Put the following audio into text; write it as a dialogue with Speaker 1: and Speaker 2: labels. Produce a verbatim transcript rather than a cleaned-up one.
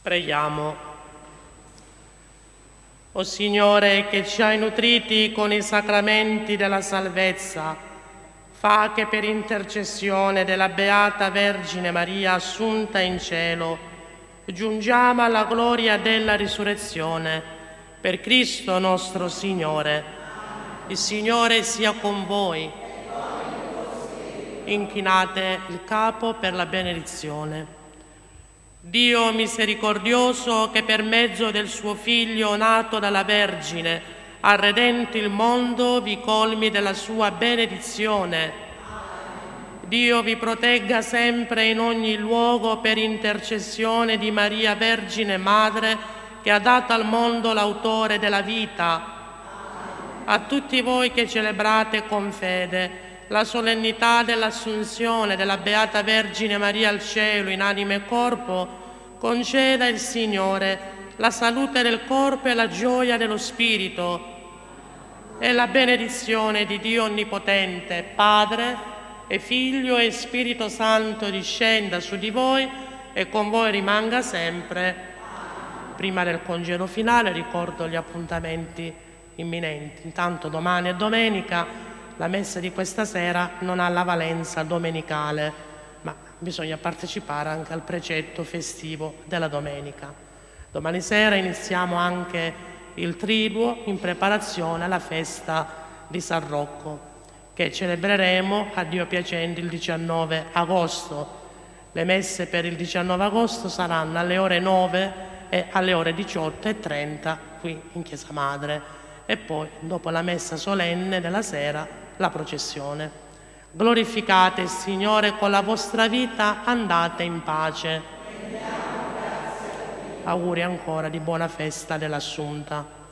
Speaker 1: Preghiamo. O Signore, che ci hai nutriti con i sacramenti della salvezza, fa che per intercessione della Beata Vergine Maria assunta in cielo giungiamo alla gloria della risurrezione. Per Cristo nostro Signore. Il Signore sia con voi. Inchinate il capo per la benedizione. Dio misericordioso, che per mezzo del suo Figlio nato dalla Vergine ha redento il mondo, vi colmi della sua benedizione. Dio vi protegga sempre in ogni luogo per intercessione di Maria Vergine Madre, che ha dato al mondo l'autore della vita. A tutti voi che celebrate con fede la solennità dell'Assunzione della Beata Vergine Maria al cielo in anima e corpo, conceda il Signore la salute del corpo e la gioia dello spirito, e la benedizione di Dio Onnipotente, Padre e Figlio e Spirito Santo discenda su di voi e con voi rimanga sempre. Prima del congedo finale ricordo gli appuntamenti imminenti. Intanto domani e domenica la messa di questa sera non ha la valenza domenicale, ma bisogna partecipare anche al precetto festivo della domenica. Domani sera iniziamo anche il triduo in preparazione alla festa di San Rocco, che celebreremo a Dio piacendo il diciannove agosto. Le messe per il diciannove agosto saranno alle ore nove e alle ore diciotto e trenta qui in Chiesa Madre, e poi dopo la messa solenne della sera la processione. Glorificate il Signore con la vostra vita, andate in pace. Auguri ancora di buona festa dell'Assunta.